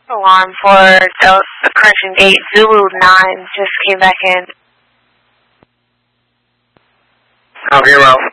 Alarm for the correction gate Zulu 9 just came back in. Oh, Hero.